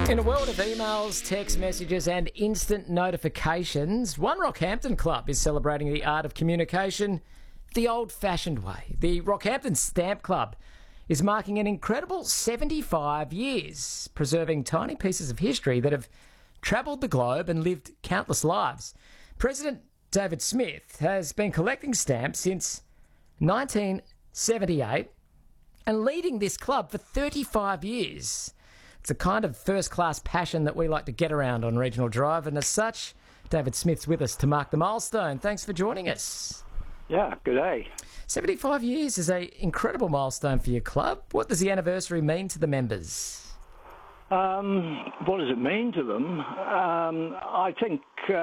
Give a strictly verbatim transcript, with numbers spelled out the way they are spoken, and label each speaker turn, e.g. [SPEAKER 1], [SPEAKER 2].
[SPEAKER 1] In a world of emails, text messages and instant notifications, One Rockhampton Club is celebrating the art of communication the old-fashioned way. The Rockhampton Stamp Club is marking an incredible seventy-five years, preserving tiny pieces of history that have travelled the globe and lived countless lives. President David Smith has been collecting stamps since nineteen seventy-eight and leading this club for thirty-five years. It's a kind of first-class passion that we like to get around on Regional Drive, and as such, David Smith's with us to mark the milestone. Thanks for joining us.
[SPEAKER 2] Yeah, good day.
[SPEAKER 1] seventy-five years is an incredible milestone for your club. What does the anniversary mean to the members?
[SPEAKER 2] Um, what does it mean to them? Um, I think